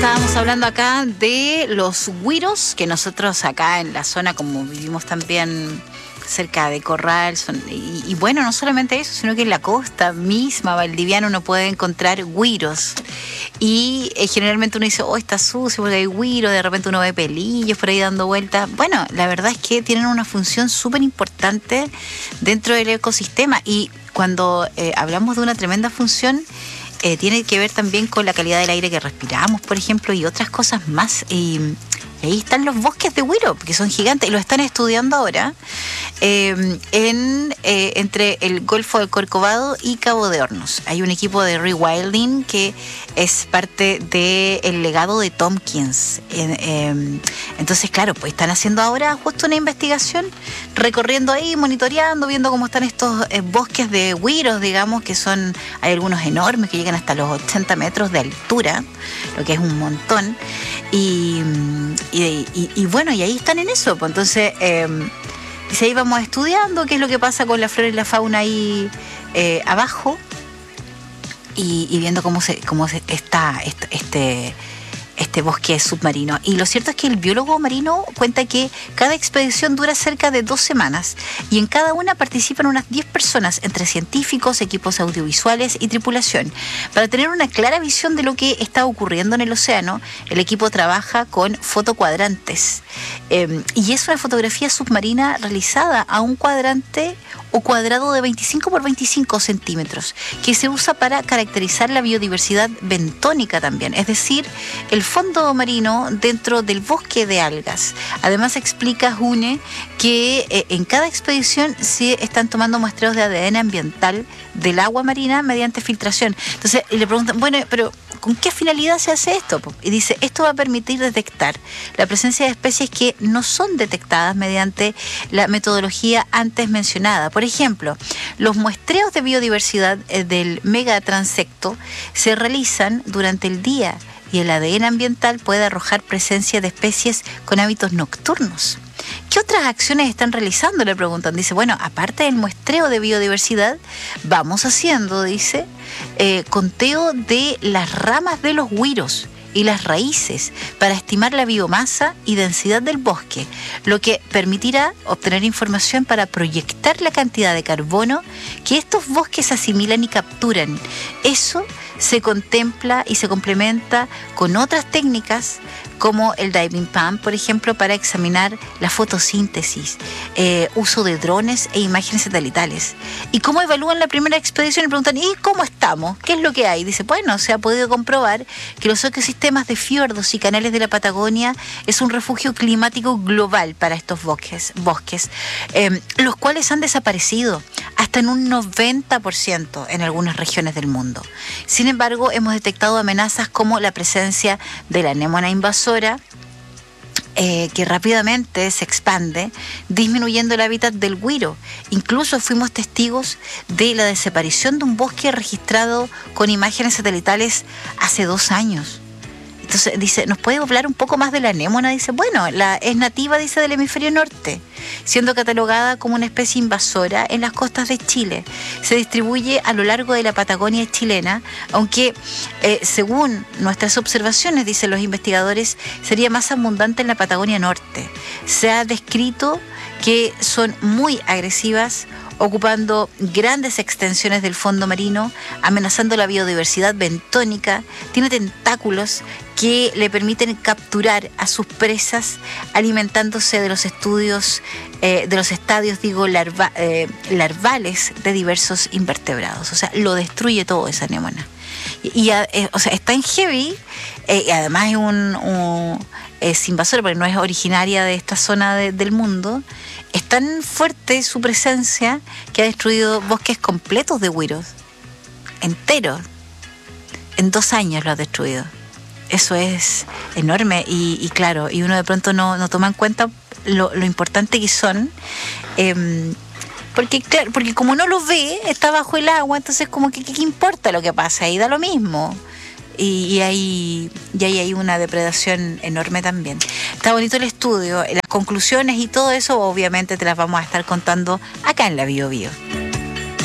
Estábamos hablando acá de los güiros, que nosotros acá en la zona, como vivimos también cerca de Corral, y bueno, no solamente eso, sino que en la costa misma valdiviana uno puede encontrar güiros. Y generalmente uno dice, oh, está sucio porque hay güiros, de repente uno ve pelillos por ahí dando vueltas. Bueno, la verdad es que tienen una función súper importante dentro del ecosistema, y cuando hablamos de una tremenda función, tiene que ver también con la calidad del aire que respiramos, por ejemplo, y otras cosas más. Y ahí están los bosques de güiro, que son gigantes, y lo están estudiando ahora entre el Golfo del Corcovado y Cabo de Hornos. Hay un equipo de rewilding que es parte del legado de Tompkins. Entonces, claro, pues están haciendo ahora justo una investigación, recorriendo ahí, monitoreando, viendo cómo están estos bosques de güiros, digamos, que son, hay algunos enormes que llegan hasta los 80 metros de altura, lo que es un montón. Y bueno, y ahí están en eso, pues entonces dice, ahí vamos estudiando qué es lo que pasa con la flora y la fauna ahí abajo, y viendo cómo está este bosque submarino. Y lo cierto es que el biólogo marino cuenta que cada expedición dura cerca de 2 semanas, y en cada una participan unas 10 personas, entre científicos, equipos audiovisuales y tripulación. Para tener una clara visión de lo que está ocurriendo en el océano, el equipo trabaja con fotocuadrantes, y es una fotografía submarina realizada a un cuadrante o cuadrado de 25 por 25 centímetros, que se usa para caracterizar la biodiversidad bentónica también, es decir, el fondo marino dentro del bosque de algas. Además, explica June que en cada expedición se están tomando muestreos de ADN ambiental del agua marina mediante filtración. Entonces le preguntan, bueno, pero ¿con qué finalidad se hace esto? Y dice, esto va a permitir detectar la presencia de especies que no son detectadas mediante la metodología antes mencionada. Por ejemplo, los muestreos de biodiversidad del megatransecto se realizan durante el día, y el ADN ambiental puede arrojar presencia de especies con hábitos nocturnos. ¿Qué otras acciones están realizando?, le preguntan. Dice, bueno, aparte del muestreo de biodiversidad, vamos haciendo, dice, conteo de las ramas de los güiros y las raíces para estimar la biomasa y densidad del bosque, lo que permitirá obtener información para proyectar la cantidad de carbono que estos bosques asimilan y capturan. Eso se contempla y se complementa con otras técnicas como el diving pump, por ejemplo, para examinar la fotosíntesis, uso de drones e imágenes satelitales. ¿Y cómo evalúan la primera expedición? Le preguntan, ¿y cómo estamos? ¿Qué es lo que hay? Dice, bueno, se ha podido comprobar que los ecosistemas de fiordos y canales de la Patagonia es un refugio climático global para estos bosques, los cuales han desaparecido hasta en un 90% en algunas regiones del mundo. Sin embargo, hemos detectado amenazas como la presencia de la anémona invasora, que rápidamente se expande, disminuyendo el hábitat del güiro. Incluso fuimos testigos de la desaparición de un bosque registrado con imágenes satelitales hace 2 años. Entonces dice, ¿nos puede hablar un poco más de la anémona? Dice, bueno, es nativa, dice, del hemisferio norte, siendo catalogada como una especie invasora en las costas de Chile. Se distribuye a lo largo de la Patagonia chilena, aunque según nuestras observaciones, dicen los investigadores, sería más abundante en la Patagonia norte. Se ha descrito que son muy agresivas, ocupando grandes extensiones del fondo marino, amenazando la biodiversidad bentónica. Tiene tentáculos que le permiten capturar a sus presas, alimentándose de los estadios, larvales de diversos invertebrados. O sea, lo destruye todo esa anémona. O sea, está en heavy, y además es invasora porque no es originaria de esta zona del mundo. Es tan fuerte su presencia que ha destruido bosques completos de güiros, enteros. En 2 años lo ha destruido. Eso es enorme, y claro, y uno de pronto no toma en cuenta lo importante que son, porque como no lo ve, está bajo el agua, entonces como que ¿qué importa lo que pasa? Ahí da lo mismo. Y ahí hay una depredación enorme también. Está bonito el estudio, las conclusiones y todo eso obviamente te las vamos a estar contando acá en la Bio Bio.